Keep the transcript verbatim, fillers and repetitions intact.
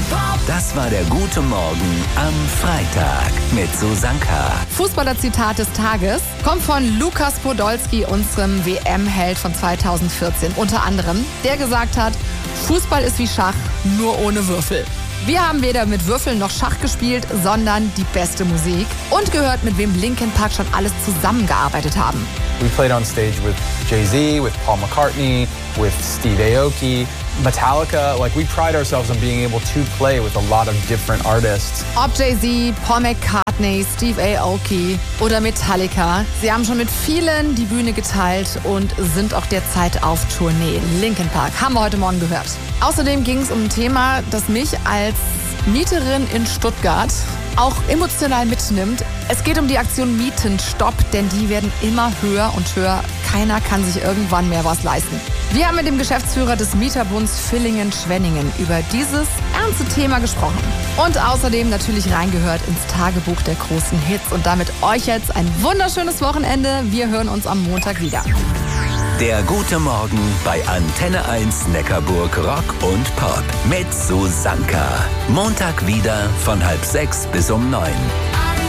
Das war der Gute Morgen am Freitag mit Susanka. Fußballer-Zitat des Tages kommt von Lukas Podolski, unserem W M-Held von zweitausendvierzehn. Unter anderem, der gesagt hat, Fußball ist wie Schach, nur ohne Würfel. Wir haben weder mit Würfeln noch Schach gespielt, sondern die beste Musik und gehört, mit wem Linkin Park schon alles zusammengearbeitet haben. We played on stage with Jay-Z, with Paul McCartney, with Steve Aoki, Metallica. Like, we pride ourselves on being able to play with a lot of different artists. Ob Jay-Z, Paul McCartney, Steve Aoki oder Metallica. Sie haben schon mit vielen die Bühne geteilt und sind auch derzeit auf Tournee. Linkin Park haben wir heute Morgen gehört. Außerdem ging es um ein Thema, das mich als Mieterin in Stuttgart auch emotional mitnimmt. Es geht um die Aktion Mietenstopp, denn die werden immer höher und höher. Keiner kann sich irgendwann mehr was leisten. Wir haben mit dem Geschäftsführer des Mieterbunds Villingen-Schwenningen über dieses ernste Thema gesprochen. Und außerdem natürlich reingehört ins Tagebuch der großen Hits. Und damit euch jetzt ein wunderschönes Wochenende. Wir hören uns am Montag wieder. Der Gute Morgen bei Antenne eins Neckarburg Rock und Pop mit Susanka. Montag wieder von halb sechs bis um neun.